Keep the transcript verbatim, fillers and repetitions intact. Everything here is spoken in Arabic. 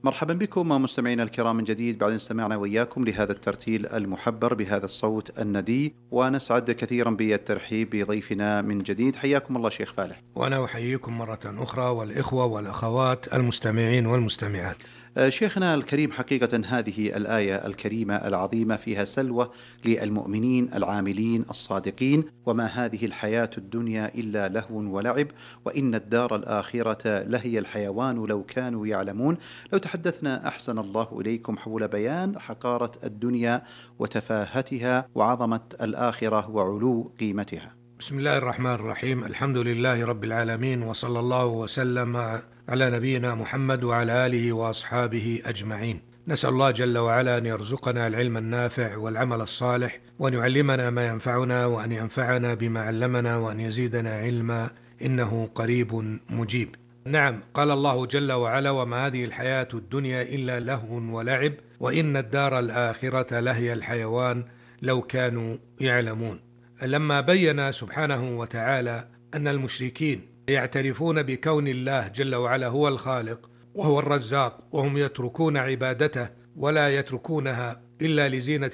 مرحبا بكم مستمعينا الكرام من جديد بعد ان استمعنا وإياكم لهذا الترتيل المحبر بهذا الصوت الندي، ونسعد كثيرا بالترحيب بضيفنا من جديد. حياكم الله شيخ فالح. وأنا أحييكم مرة أخرى والإخوة والأخوات المستمعين والمستمعات. شيخنا الكريم، حقيقة هذه الآية الكريمة العظيمة فيها سلوى للمؤمنين العاملين الصادقين. وما هذه الحياة الدنيا إلا لهو ولعب وإن الدار الآخرة لهي الحيوان لو كانوا يعلمون. لو تحدثنا أحسن الله إليكم حول بيان حقارة الدنيا وتفاهتها وعظمة الآخرة وعلو قيمتها. بسم الله الرحمن الرحيم. الحمد لله رب العالمين، وصلى الله وسلم على نبينا محمد وعلى آله وأصحابه أجمعين. نسأل الله جل وعلا أن يرزقنا العلم النافع والعمل الصالح، وأن يعلمنا ما ينفعنا، وأن ينفعنا بما علمنا، وأن يزيدنا علما، إنه قريب مجيب. نعم، قال الله جل وعلا: وما هذه الحياة الدنيا إلا لهو ولعب وإن الدار الآخرة لهي الحيوان لو كانوا يعلمون. لما بين سبحانه وتعالى أن المشركين يعترفون بكون الله جل وعلا هو الخالق وهو الرزاق، وهم يتركون عبادته ولا يتركونها إلا لزينة